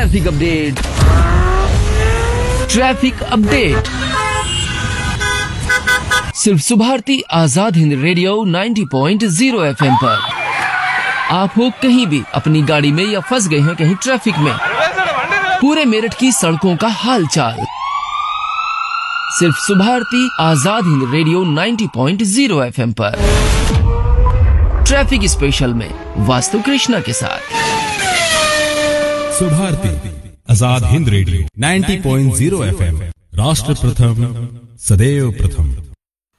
Traffic update. Traffic update सिर्फ Subharti Azad Hind radio 90.0 FM पर। आप हो कहीं भी अपनी गाड़ी में या फंस गए हैं कहीं ट्रैफिक में, पूरे मेरठ की सड़कों का हालचाल सिर्फ सुभारती आजाद हिंद रेडियो 90.0 FM पर। ट्रैफिक स्पेशल में वास्तु कृष्णा के साथ सुभारती आजाद हिंद रेडियो 90.0 FM। राष्ट्र प्रथम सदैव प्रथम।